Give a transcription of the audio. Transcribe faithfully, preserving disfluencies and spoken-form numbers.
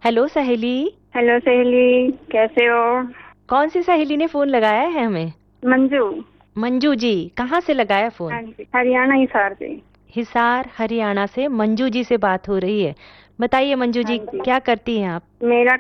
Hello सहेली। Hello सहेली, कैसे हो? कौन सी सहेली ने फोन लगाया है हमें? मंजू। मंजू जी, कहाँ से लगाया हाँ फोन? जी, हरियाणा हिसार से। हिसार हरियाणा से मंजू जी से बात हो रही है। बताइए मंजू हाँ जी, जी। क्या करती हैं आप? मेरा